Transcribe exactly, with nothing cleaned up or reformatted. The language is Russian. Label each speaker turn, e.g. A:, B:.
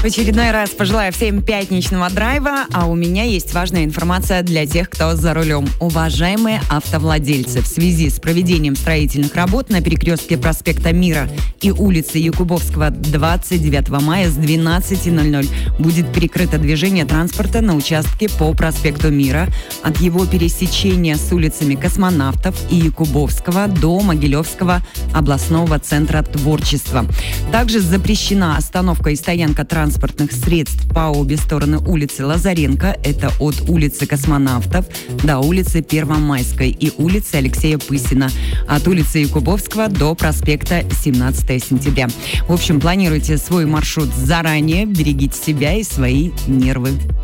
A: В очередной раз пожелаю всем пятничного драйва, а у меня есть важная информация для тех, кто за рулем. Уважаемые автовладельцы, в связи с проведением строительных работ на перекрестке проспекта Мира и улицы Якубовского двадцать девятого мая с двенадцати ноль-ноль будет перекрыто движение транспорта на участке по проспекту Мира от его пересечения с улицами Космонавтов и Якубовского до Могилевского областного центра творчества. Также запрещена остановка и стоянка транспортных транспортных средств по обе стороны улицы Лазаренко, это от улицы Космонавтов до улицы Первомайской и улицы Алексея Пысина, от улицы Якубовского до проспекта семнадцатого сентября. В общем, планируйте свой маршрут заранее, берегите себя и свои нервы.